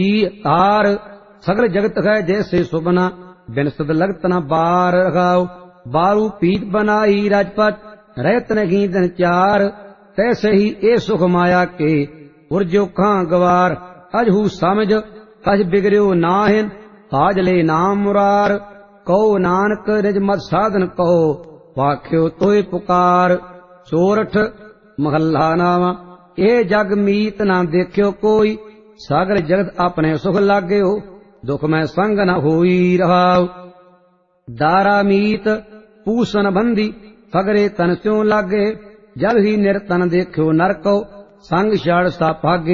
तार सगल जगत है जैसे सुबना बिन सद लगत न बार रखाओ बारू पीत बनाई राजपत रहत नहीं दिन चार तैसे ही ए सुख माया के उर्जो खां गवार अजहू समझ कछ बिगड़ो नाहिन ताज ले नाम मुरार कहो नानक निज मत साधन कहो वाख्यो तोय पुकार चोरठ महल्ला नावा ए जग मीत ना देखियो कोई सागर जगत अपने सुख लाग्यो दुख में संग न होई रहाओ दारा मीत पूसन बंदी सगरे तन स्यों लागे जल ही निरतन देखियो नरको संग छाड़ सा भागे